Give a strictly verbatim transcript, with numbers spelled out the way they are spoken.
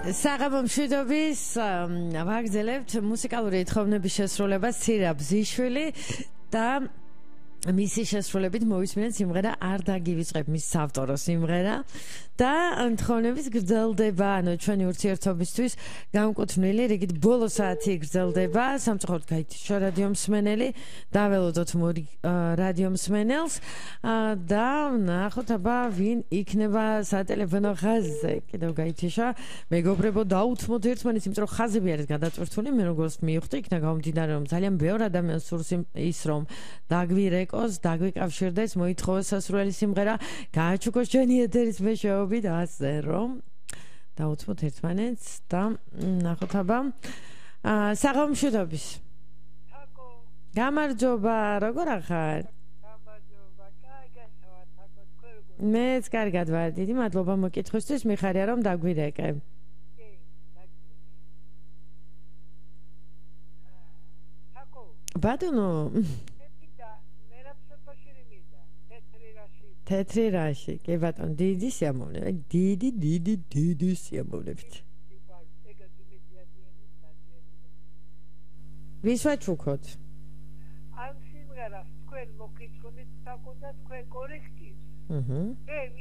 საღამო მშვიდობის ვაგრძელებთ მუსიკალური ეთხოვნების შესრულებას ცირა ბზიშვილი და მისი შესრულებით მოვისმინეთ სიმღერა არ დაგივიწყებ მის ავტორო სიმღერა და ეთხოვნების გრძელდება ანუ ჩვენი ურთიერთობისთვის გამკუთვნილი რიგით ბოლო საათი გრძელდება სამწუხაროდ გაითიშა რადიო მსმენელი დაველოდოთ მორი რადიო მსმენელს და ნახოთ აბა ვინ იქნება სატელეფონო ხაზზე კიდევ გაითიშა მეგობრებო დაუთმოთ ერთმანეთს იმიტომ რომ ხაზები არის გადაწყვეტილი მე როგორც მივხვდი იქნა გამომდინარე რომ ძალიან ბევრ ადამიანს სურს ის რომ დაგვირეკ დაგვიკავშირდეს, მოითხოვოს სასურველი სიმღერა, გააჩუქოს ჩვენი ეთერის მეშვეობით ასე რომ დაუთმოთ ერთმანეთს და ნახოთ აბა საღამო მშვიდობის. თაკო. გამარჯობა, როგორ ახარ? გამარჯობა, კარგად თაკო, თქვენ როგორ? მეც კარგად ვარ, დიდი მადლობა მოკითხვისთვის, მიხარია რომ დაგვირეკე. კი, დაგვირეკე. თაკო. ბატონო თეთრი რაში, კი ბატონო, დიდი სიამოვნებით, დიდი, დიდი, დიდი სიამოვნებით. ვის ვაჩუქოთ? ამ სიმღერას თქვენ მოგიჩვენეთ თაკო და თქვენ კორექტივს. აჰა. მე